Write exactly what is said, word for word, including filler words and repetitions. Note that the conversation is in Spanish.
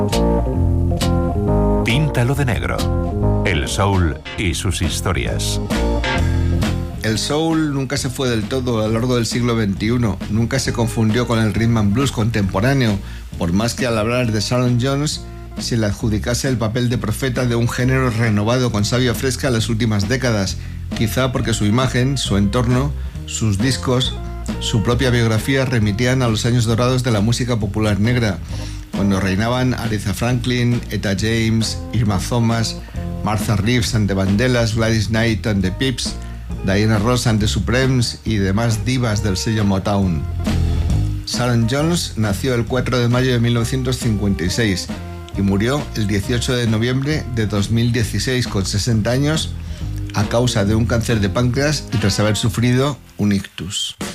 Píntalo de negro. El soul y sus historias. El soul nunca se fue del todo a lo largo del siglo veintiuno, nunca se confundió con el rhythm and blues contemporáneo, por más que al hablar de Sharon Jones se le adjudicase el papel de profeta de un género renovado con savia fresca en las últimas décadas, quizá porque su imagen, su entorno, sus discos, su propia biografía remitían a los años dorados de la música popular negra, cuando reinaban Aretha Franklin, Etta James, Irma Thomas, Martha Reeves and the Vandellas, Gladys Knight and the Pips, Diana Ross and the Supremes y demás divas del sello Motown. Sharon Jones nació el cuatro de mayo de mil novecientos cincuenta y seis y murió el dieciocho de noviembre de dos mil dieciséis con sesenta años a causa de un cáncer de páncreas y tras haber sufrido un ictus.